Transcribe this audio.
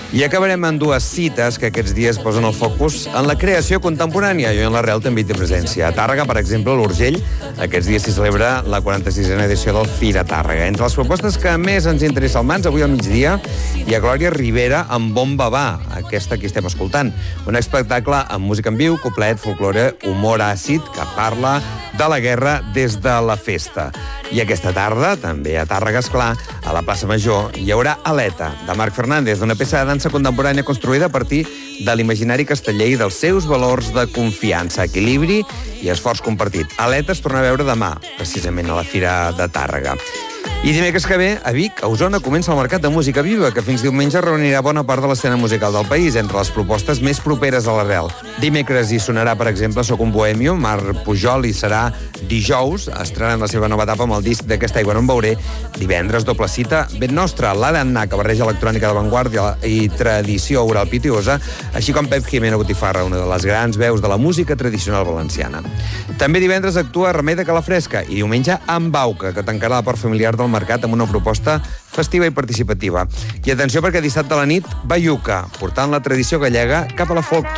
I acabarem amb dues cites que aquests dies posen el focus en la creació contemporània i en l'Arrel també hi té presència. A Tàrrega, per exemple, a l'Urgell, aquests dies s'hi celebra la 46a edició del Fira Tàrrega. Entre les propostes que més ens interessa al Mans, avui al migdia, hi ha Glòria Rivera amb Bomba Va, aquesta que estem escoltant. Un espectacle amb música en viu, cuplet, folklore, humor àcid, que parla de la guerra des de la festa. I aquesta tarda, també a Tàrrega, esclar, a la plaça Major, hi haurà Aleta, de Marc Fernández, una peça de dansa contemporània construïda a partir de l'imaginari casteller i dels seus valors de confiança, equilibri i esforç compartit. Aleta es torna a veure demà, precisament a la Fira de Tàrrega. I dimecres que ve, a Vic, a Osona, comença el Mercat de Música Viva, que fins diumenge reunirà bona part de l'escena musical del país, entre les propostes més properes a l'Arrel. Dimecres hi sonarà, per exemple, Soc un bohemio, Marc Pujol, i serà dijous, estrenant la seva nova etapa amb el disc d'Aquesta aigua no en veuré. Divendres, doble cita, ben nostra, l'Adam Na, que barreja electrònica d'avantguàrdia i tradició oral pitiosa, així com Pep Jimeno Botifarra, una de les grans veus de la música tradicional valenciana. També divendres actua Remei de Calafresca i diumenge amb Bauca, que tancarà la part familiar del mercat amb una proposta festiva i participativa. I atenció perquè dissabte a la nit, Baiuca, portant la tradició gallega cap a la folk